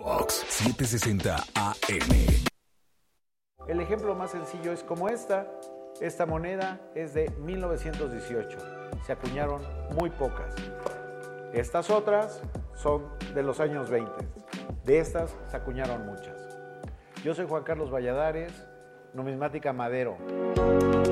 Fox 760 AM. El ejemplo más sencillo es como esta. Esta moneda es de 1918. Se acuñaron muy pocas. Estas otras son de los años 20. De estas se acuñaron muchas. Yo soy Juan Carlos Valladares, numismática Madero.